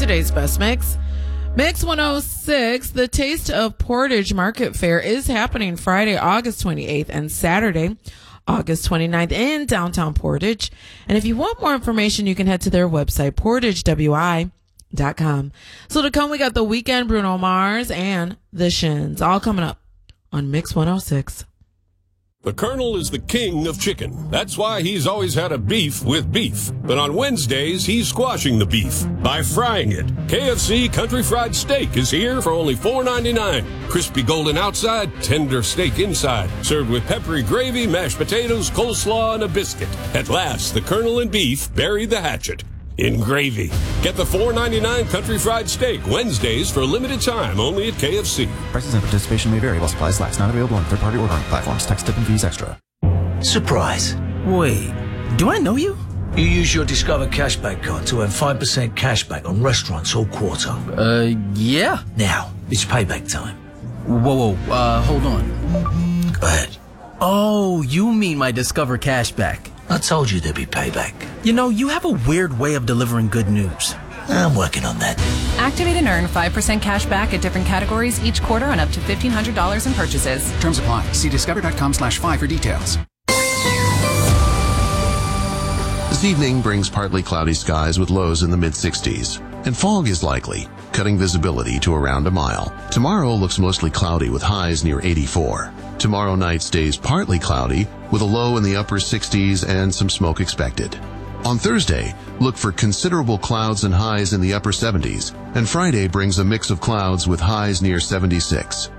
today's best mix. Mix 106, the Taste of Portage Market Fair is happening Friday, August 28th and Saturday, August 29th in downtown Portage. And if you want more information, you can head to their website, portagewi.com. So to come, we got The Weeknd, Bruno Mars, and The Shins, all coming up on Mix 106. The Colonel is the king of chicken. That's why he's always had a beef with beef. But on Wednesdays, he's squashing the beef by frying it. KFC Country Fried Steak is here for only $4.99. Crispy golden outside, tender steak inside. Served with peppery gravy, mashed potatoes, coleslaw, and a biscuit. At last, the Colonel and beef bury the hatchet in gravy. Get the $4.99 Country Fried Steak Wednesdays for a limited time only at KFC. Prices and participation may vary while supplies last. Not available on third-party ordering platforms. Tax, tip, and fees extra. Surprise. Wait, do I know you? You use your Discover Cashback card to earn 5% cashback on restaurants all quarter. Yeah. Now, it's payback time. Whoa, hold on. Go ahead. Oh, you mean my Discover Cashback. I told you there'd be payback. You know, you have a weird way of delivering good news. I'm working on that. Activate and earn 5% cash back at different categories each quarter on up to $1,500 in purchases. Terms apply. See discover.com/5 for details. This evening brings partly cloudy skies with lows in the mid-60s. And fog is likely, cutting visibility to around a mile. Tomorrow looks mostly cloudy with highs near 84. Tomorrow night stays partly cloudy with a low in the upper 60s and some smoke expected. On Thursday, look for considerable clouds and highs in the upper 70s, and Friday brings a mix of clouds with highs near 76.